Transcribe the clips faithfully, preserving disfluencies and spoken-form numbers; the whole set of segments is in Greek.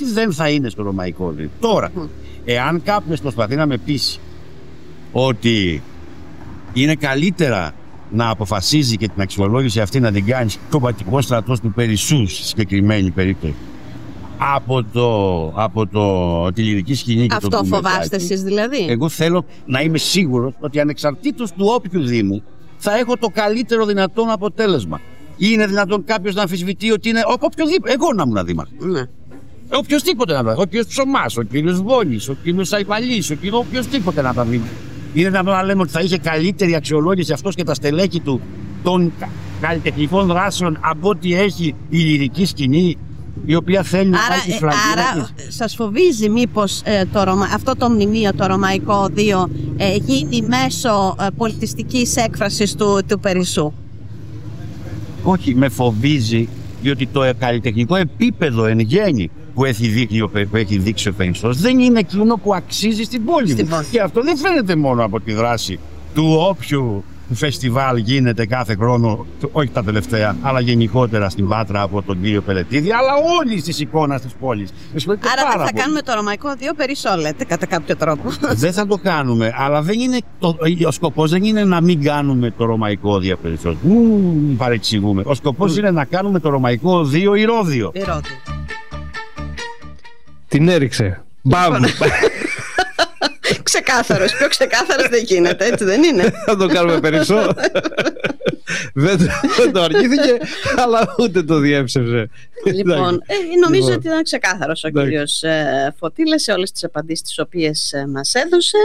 ότι δεν θα είναι στο ρωμαϊκό δίκαιο. Τώρα, mm. εάν κάποιος προσπαθεί να με πείσει ότι είναι καλύτερα να αποφασίζει και την αξιολόγηση αυτή να την κάνει στο κομματικό στρατός του Περισσού στη συγκεκριμένη περίπτωση από, το, από το, τη λυρική σκηνή και αυτό το φοβάστε εσείς δηλαδή? Εγώ θέλω να είμαι σίγουρος ότι ανεξαρτήτως του όποιου δήμου θα έχω το καλύτερο δυνατόν αποτέλεσμα. Είναι δυνατόν κάποιος να αμφισβητεί ότι είναι οποιοδήποτε? Εγώ να ήμουν δήμαρχος. Ναι. Οποιοςδήποτε να τα δει. Ο κύριος Ψωμάς, ο κύριος Βόλης, ο κύριος Σαϊπαλής, ο κύριος οποιοςδήποτε να τα δει. Είναι δυνατόν να λέμε ότι θα είχε καλύτερη αξιολόγηση αυτός και τα στελέχη του των καλλιτεχνικών δράσεων από ό,τι έχει η λυρική σκηνή, η οποία θέλει να πάει τη φλαγή. Άρα σας φοβίζει μήπως ε, το Ρωμα... αυτό το μνημείο, το Ρωμαϊκό Δύο, ε, γίνει μέσω ε, πολιτιστικής έκφρασης του, του Περισσού? Όχι, με φοβίζει, διότι το καλλιτεχνικό επίπεδο εν γέννη που έχει δείξει, που έχει δείξει ο Περισσός δεν είναι εκείνο που αξίζει στην πόλη στην μου. πόλη. Και αυτό δεν φαίνεται μόνο από τη δράση του όποιου φεστιβάλ γίνεται κάθε χρόνο, όχι τα τελευταία, αλλά γενικότερα στην Πάτρα από τον κύριο Πελετίδη, αλλά όλη τη εικόνα τη πόλη. Άρα δεν θα πολύ. κάνουμε το Ρωμαϊκό Δύο Περισσό, λέτε, κατά κάποιο τρόπο? Δεν θα το κάνουμε, αλλά δεν είναι το, ο σκοπός δεν είναι να μην κάνουμε το Ρωμαϊκό Δύο Περισσό. Μmm, παρεξηγούμε. Ο σκοπός mm. είναι να κάνουμε το Ρωμαϊκό Δύο Ηρώδιο. Ηρώδιο. Την έριξε. Μπαμ! Ξεκάθαρος, πιο ξεκάθαρος δεν γίνεται, έτσι δεν είναι? Θα το κάνουμε Περισσό. δεν, το, δεν το αργήθηκε, αλλά ούτε το διέψευσε. Λοιπόν, ε, νομίζω λοιπόν. ότι ήταν ξεκάθαρος ο κύριος ε, Φωτήλας σε όλες τις απαντήσεις τις οποίες ε, μας έδωσε.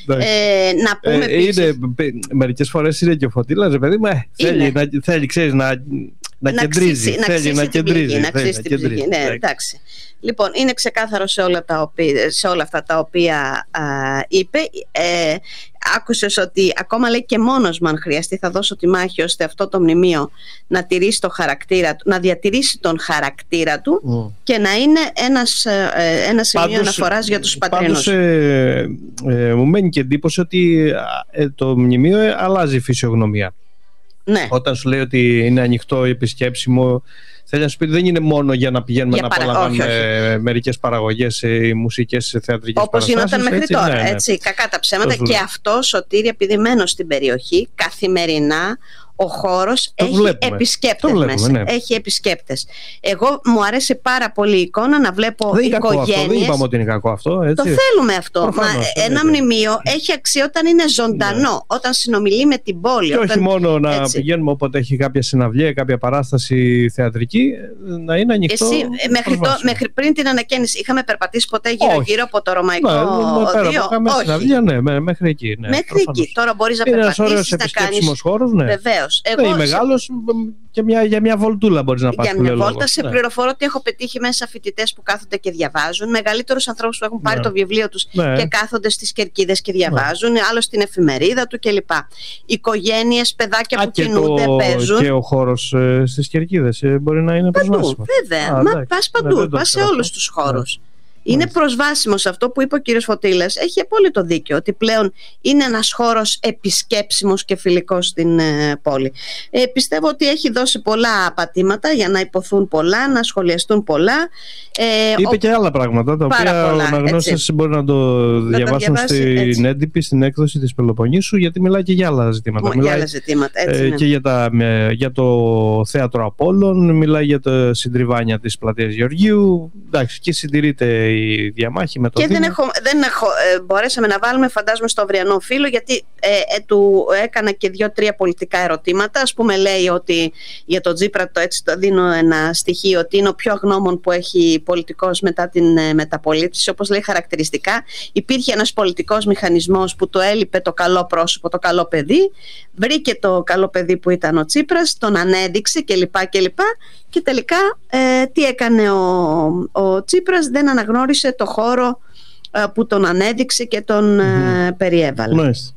Ε, να πούμε ε, είναι, μερικές φορές είναι και ο Φωτήλας, παιδί μου, ε, θέλει, να, θέλει, ξέρεις, να, να, να κεντρίζει. Ξύσει, θέλει να, να κεντρίζει. Να ξύσει την ψυχή, ναι, εντάξει. Λοιπόν, είναι ξεκάθαρο σε όλα, τα οποία, σε όλα αυτά τα οποία α, είπε. Ε, άκουσες ότι ακόμα λέει και μόνος μου αν χρειαστεί θα δώσω τη μάχη ώστε αυτό το μνημείο να τηρήσει το χαρακτήρα του, να διατηρήσει τον χαρακτήρα του mm. και να είναι ένας, ε, ένα σημείο πάντως, αναφοράς για τους πατρινούς. Πάντως ε, ε, μου μένει και εντύπωση ότι ε, το μνημείο ε, αλλάζει φυσιογνωμία. Ναι. Όταν σου λέει ότι είναι ανοιχτό, επισκέψιμο, θέλει να σου πει ότι δεν είναι μόνο για να πηγαίνουμε για να παρα... απολαμβάνουμε μερικές παραγωγές, μουσικές, θεατρικές όπως παραστάσεις. Όπως γινόταν μέχρι έτσι, τώρα, ναι, ναι. έτσι, κακά τα ψέματα. Και αυτό, Σωτήρη, επειδή μένω στην περιοχή, καθημερινά ο χώρος το έχει βλέπουμε. επισκέπτες βλέπουμε, μέσα. Ναι. Έχει επισκέπτες. Εγώ μου αρέσει πάρα πολύ η εικόνα να βλέπω δεν οικογένειες. Δεν είπαμε ότι είναι κακό αυτό. Έτσι. Το θέλουμε αυτό. Προφανώς, Μα ένα ναι. μνημείο έχει αξία όταν είναι ζωντανό, ναι. όταν συνομιλεί με την πόλη. Και όταν... όχι μόνο να έτσι. πηγαίνουμε όποτε έχει κάποια συναυλία, κάποια παράσταση θεατρική, να είναι ανοιχτό. Εσύ, μέχρι, το, μέχρι πριν την ανακαίνιση, είχαμε περπατήσει ποτέ γύρω-γύρω από το Ρωμαϊκό Δύο? Όχι. Συναυλία, ναι, μέχρι εκεί. Ναι, μέχρι προφανώς. εκεί. Τώρα μπορείς να περπατήσεις, να κάνεις. Ναι. Βεβαίως. Εγώ και μια, για μια βολτούλα μπορείς να πας. Για μια βόλτα σε ναι. πληροφορώ ότι έχω πετύχει μέσα φοιτητές που κάθονται και διαβάζουν, μεγαλύτερους ανθρώπους που έχουν πάρει ναι. το βιβλίο τους ναι. και κάθονται στις κερκίδες και διαβάζουν, ναι. άλλο στην εφημερίδα του κλπ. Οικογένειες, παιδάκια Α, που κινούνται, το, παίζουν. Και ο χώρος ε, στις κερκίδες ε, μπορεί να είναι προσβάσιμο. Βέβαια, Α, μα πας παντού, πας σε όλους τους χώρους. Είναι προσβάσιμο σε αυτό που είπε ο κύριος Φωτήλας. Έχει απόλυτο δίκιο ότι πλέον είναι ένας χώρος επισκέψιμος και φιλικός στην ε, πόλη. Ε, πιστεύω ότι έχει δώσει πολλά πατήματα για να υποθούν πολλά, να σχολιαστούν πολλά. Ε, είπε ο... και άλλα πράγματα τα οποία ο αναγνώστης μπορεί να το να διαβάσουν στην έτσι. έντυπη, στην έκδοση της Πελοποννήσου, γιατί μιλάει και για άλλα ζητήματα. Μα, μιλάει για άλλα ζητήματα έτσι, ναι. ε, και για, τα, με, για το θέατρο Απόλλων, μιλάει για τα συντριβάνια της πλατείας Γεωργίου. Εντάξει, και συντηρείται η διαμάχη με το και Δήμο. δεν, έχω, δεν έχω, ε, μπορέσαμε να βάλουμε, φαντάζομαι, στο αυριανό φύλλο, γιατί ε, ε, του έκανα και δύο-τρία πολιτικά ερωτήματα. Ας πούμε, λέει ότι για τον Τσίπρα, το έτσι το δίνω ένα στοιχείο, ότι είναι ο πιο αγνώμων που έχει πολιτικός μετά την ε, μεταπολίτευση. Όπως λέει χαρακτηριστικά, υπήρχε ένας πολιτικός μηχανισμός που το έλειπε το καλό πρόσωπο, το καλό παιδί. Βρήκε το καλό παιδί που ήταν ο Τσίπρας, τον ανέδειξε κλπ. κλπ. Και τελικά ε, τι έκανε ο, ο Τσίπρας? Δεν αναγνώρισε το χώρο ε, που τον ανέδειξε και τον ε, mm-hmm. περιέβαλε. Μάλιστα.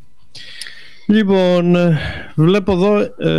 Λοιπόν, βλέπω εδώ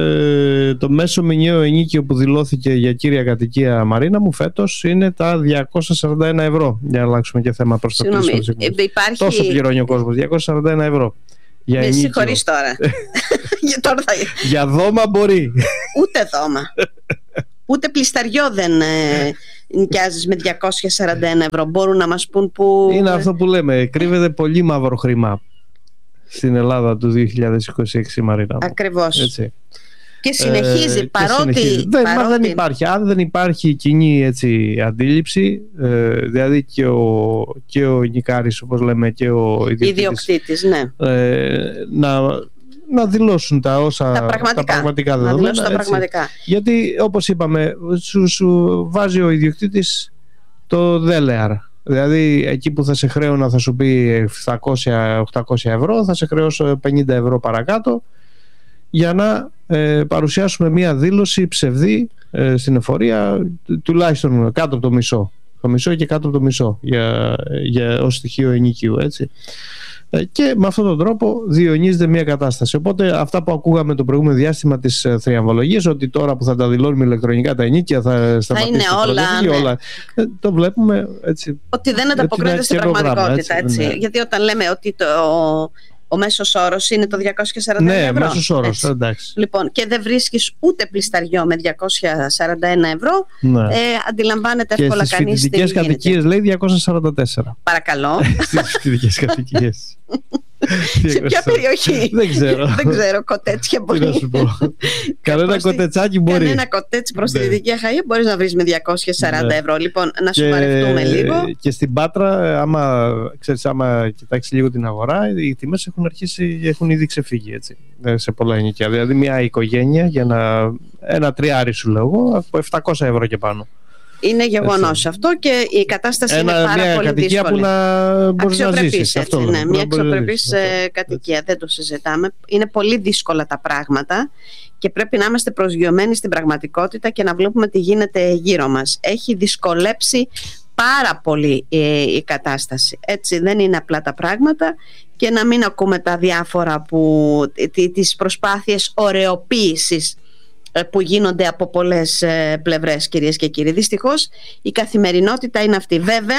ε, το μέσο μηνιαίο ενίκιο που δηλώθηκε για κύρια κατοικία, Μαρίνα μου, φέτος είναι τα διακόσια σαράντα ένα ευρώ. Για να αλλάξουμε και θέμα προς το πίσω. Υπάρχει... Τόσο πληρώνει ο κόσμος, διακόσια σαράντα ένα ευρώ. Για με συγχωρείς τώρα. για, τώρα θα... για δώμα μπορεί. Ούτε δώμα. Ούτε πλισταριό δεν, ε, νοικιάζεις με διακόσια σαράντα ένα ευρώ. Μπορούν να μας πούν που... Είναι αυτό που λέμε, κρύβεται πολύ μαύρο χρήμα στην Ελλάδα του δύο χιλιάδες είκοσι έξι, Μαρίνα. Ακριβώς. Έτσι. Και συνεχίζει, ε, παρότι... Και συνεχίζει. Δεν, παρότι... Μα δεν υπάρχει. Αν δεν υπάρχει κοινή έτσι, αντίληψη, ε, δηλαδή και ο, και ο νοικάρης, όπως λέμε, και ο ιδιοκτήτης, ιδιοκτήτης ναι. ε, να, να δηλώσουν τα όσα τα πραγματικά, τα πραγματικά να δεδομένα. δηλώσουν τα πραγματικά. Γιατί, όπως είπαμε, σου, σου βάζει ο ιδιοκτήτης το δέλεαρ. Δηλαδή εκεί που θα σε χρέωνα θα σου πει επτακόσια με οχτακόσια ευρώ, θα σε χρεώσω πενήντα ευρώ παρακάτω, για να ε, παρουσιάσουμε μία δήλωση ψευδή ε, στην εφορία, τουλάχιστον κάτω από το μισό. Το μισό και κάτω από το μισό για, για, ως στοιχείο ενοικίου, έτσι. Ε, και με αυτόν τον τρόπο διαιωνίζεται μία κατάσταση. Οπότε αυτά που ακούγαμε το προηγούμενο διάστημα της ε, θριαμβολογίας, ότι τώρα που θα τα δηλώνουμε ηλεκτρονικά τα ενίκια θα σταματήσει είναι όλα, ναι. όλα. Ε, το βλέπουμε έτσι. Ότι δεν ανταποκρίνεται στην πραγματικότητα, έτσι, έτσι. Ναι. Γιατί όταν λέμε ότι το... ο μέσος όρος είναι το διακόσια σαράντα ένα ναι, ευρώ. Ναι, μέσος όρος, εντάξει. Λοιπόν, και δεν βρίσκεις ούτε πλυσταριό με διακόσια σαράντα ένα ευρώ, ναι. ε, αντιλαμβάνεται εύκολα κανείς. Και στις φοιτητικές κατοικίες λέει διακόσια σαράντα τέσσερα. Παρακαλώ. Στις φοιτητικές κατοικίες. Σε ποια περιοχή? Δεν ξέρω. Δεν ξέρω, κοτέτσια μπορεί. Τι να σου πω. Κανένα κοτετσάκι μπορεί. Κανένα κοτέτσι προς τη Δυτική Αχαΐα μπορείς να βρεις με διακόσια σαράντα ευρώ. Λοιπόν, να σου παρευτούμε λίγο. Και στην Πάτρα, άμα, ξέρεις, άμα κοιτάξεις λίγο την αγορά, οι τιμές έχουν αρχίσει, έχουν ήδη ξεφύγει, έτσι, σε πολλά ενοικιά. Δηλαδή μια οικογένεια για να, ένα τριάρι σου λέω εγώ, από επτακόσια ευρώ και πάνω. Είναι γεγονός αυτό και η κατάσταση Ένα, είναι πάρα μια πολύ δύσκολη. Που να μπορείς να ζήσεις. Έτσι, ναι, μια αξιοπρεπής κατοικία, δεν το συζητάμε. Είναι πολύ δύσκολα τα πράγματα και πρέπει να είμαστε προσγειωμένοι στην πραγματικότητα και να βλέπουμε τι γίνεται γύρω μας. Έχει δυσκολέψει πάρα πολύ η κατάσταση. Έτσι, δεν είναι απλά τα πράγματα και να μην ακούμε τα διάφορα που, τις προσπάθειες ωρεοποίησης που γίνονται από πολλές πλευρές, κυρίες και κύριοι. Δυστυχώς η καθημερινότητα είναι αυτή. Βέβαια,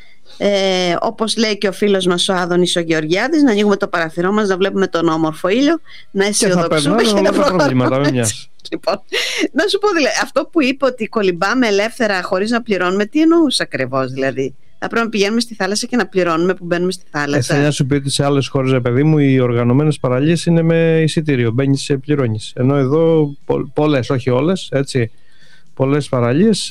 ε, όπως λέει και ο φίλος μας ο Άδωνης ο Γεωργιάδης, να ανοίγουμε το παραθυρό μας, να βλέπουμε τον όμορφο ήλιο, να αισιοδοξούμε και, και να προχωράμε. Λοιπόν, να σου πω δηλαδή, αυτό που είπε ότι κολυμπάμε ελεύθερα χωρίς να πληρώνουμε, τι εννοούσε ακριβώς δηλαδή? Θα πρέπει να πηγαίνουμε στη θάλασσα και να πληρώνουμε που μπαίνουμε στη θάλασσα. Ε, θα σου πει ότι σε άλλες χώρες, παιδί μου, οι οργανωμένες παραλίες είναι με εισιτήριο. Μπαίνεις και πληρώνεις. Ενώ εδώ πολλές, όχι όλες, έτσι, πολλές παραλίες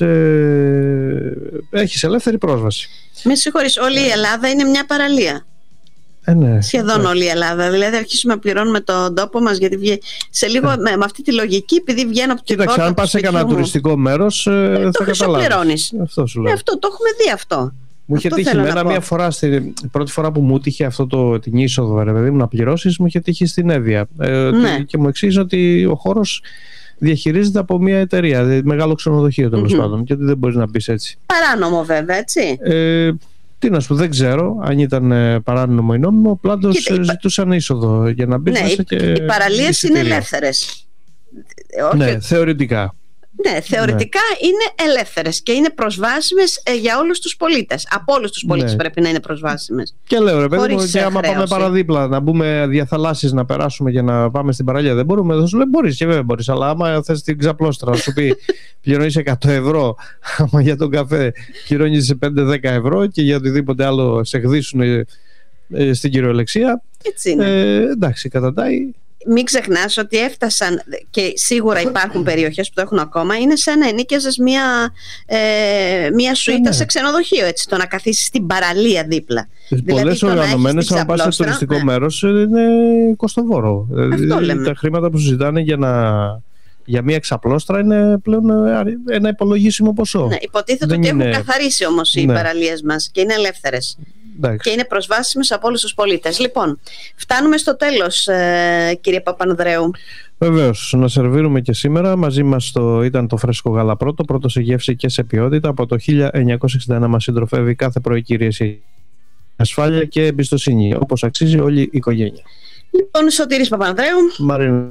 ε, έχεις ελεύθερη πρόσβαση. Με συγχωρείς, όλη η Ελλάδα είναι μια παραλία. Ε, ναι, Σχεδόν ναι. όλη η Ελλάδα. Δηλαδή, αρχίσουμε να πληρώνουμε τον τόπο μας, γιατί βγει... σε λίγο ε. με, με αυτή τη λογική, επειδή βγαίνω από την Κοίταξε, αν πας σε κανένα τουριστικό μέρος, ε, ε, θα καταλάβεις. Αυτό σου λέω. Ε, αυτό το έχουμε δει αυτό. Μου είχε τύχει εμένα μία φορά, στην πρώτη φορά που μου τύχε αυτό το, την είσοδο, ρε παιδί μου, να πληρώσεις, μου είχε τύχει στην Εύβοια. Ε, ναι. Και μου εξήγησε ότι ο χώρος διαχειρίζεται από μια εταιρεία, δηλαδή μεγάλο ξενοδοχείο τέλος mm-hmm. πάντων, και ότι δεν μπορείς να μπεις έτσι. Παράνομο, βέβαια, έτσι. Ε, τι να σου πω, δεν ξέρω αν ήταν παράνομο ή νόμιμο, απλά τους ζητούσαν είσοδο για να μπεις ναι, μέσα. Και οι παραλίες είναι ελεύθερες. Ναι, όχι... θεωρητικά. Ναι, θεωρητικά ναι. είναι ελεύθερες και είναι προσβάσιμες ε, για όλους τους πολίτες. Από όλους τους πολίτες ναι. πρέπει να είναι προσβάσιμες. Και λέω ρε παιδί μου, και άμα χρέωση. Πάμε παραδίπλα, να μπούμε διαθαλάσσεις να περάσουμε και να πάμε στην παραλία, δεν μπορούμε. Θα σου λέει μπορείς και βέβαια μπορείς, αλλά άμα θες την ξαπλώστρα να σου πει πληρώνεις εκατό ευρώ, άμα για τον καφέ πληρώνεις πέντε με δέκα ευρώ και για οτιδήποτε άλλο σε χδίσουν ε, ε, στην κυριολεξία. Έτσι είναι. Ε, εντάξει, καταντάει. Μην ξεχνάς ότι έφτασαν, και σίγουρα υπάρχουν περιοχές που το έχουν ακόμα, είναι σαν να ενοίκιαζες μια, ε, μια σουίτα ναι. σε ξενοδοχείο, έτσι, το να καθίσεις στην παραλία δίπλα. Πολλές δηλαδή, οργανωμένες, αν πας σε τουριστικό ναι. μέρος, είναι κοστοβόρο. Δηλαδή, τα χρήματα που συζητάνε για, να, για μια εξαπλώστρα είναι πλέον ένα υπολογίσιμο ποσό. Ναι, υποτίθεται ότι είναι... έχουν καθαρίσει όμως οι ναι. παραλίες μας και είναι ελεύθερες. Εντάξει. Και είναι προσβάσιμες από όλους τους πολίτες. Λοιπόν, φτάνουμε στο τέλος, ε, κύριε Παπανδρέου. Βεβαίως, να σερβίρουμε και σήμερα. Μαζί μας το, ήταν το φρέσκο γάλα πρώτο, πρώτο σε γεύση και σε ποιότητα. Από το χίλια εννιακόσια εξήντα ένα μας συντροφεύει κάθε πρωί, κυρίες και ασφάλεια και εμπιστοσύνη, όπως αξίζει όλη η οικογένεια. Λοιπόν, Σωτήρης Παπανδρέου. Μαρίνα.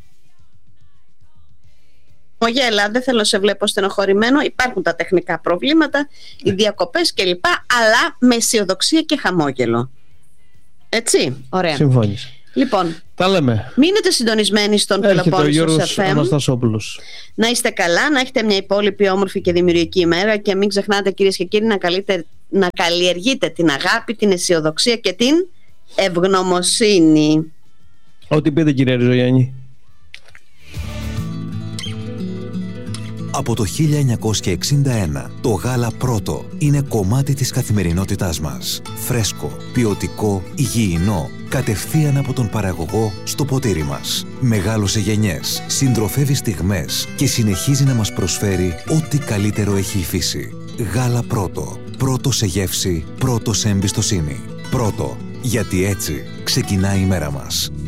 Μογέλα, δεν θέλω να σε βλέπω στενοχωρημένο. Υπάρχουν τα τεχνικά προβλήματα, οι διακοπές κλπ. Αλλά με αισιοδοξία και χαμόγελο. Έτσι, ωραία. Συμφώνησα. Λοιπόν, τα λέμε. Μείνετε συντονισμένοι στον Έρχεται Πελοπόννησος ο Γιώργος εφ εμ. Αναστασόπουλος. Να είστε καλά, να έχετε μια υπόλοιπη όμορφη και δημιουργική ημέρα και μην ξεχνάτε, κυρίες και κύριοι, να, καλείτε, να καλλιεργείτε την αγάπη, την αισιοδοξία και την ευγνωμοσύνη. Ό,τι πείτε, κυρία Ριζογιάννη. Από το χίλια εννιακόσια εξήντα ένα, το γάλα Πρώτο είναι κομμάτι της καθημερινότητάς μας. Φρέσκο, ποιοτικό, υγιεινό, κατευθείαν από τον παραγωγό στο ποτήρι μας. Μεγάλωσε γενιές, συντροφεύει στιγμές και συνεχίζει να μας προσφέρει ό,τι καλύτερο έχει η φύση. Γάλα Πρώτο. Πρώτο σε γεύση, πρώτο σε εμπιστοσύνη. Πρώτο, γιατί έτσι ξεκινάει η μέρα μας.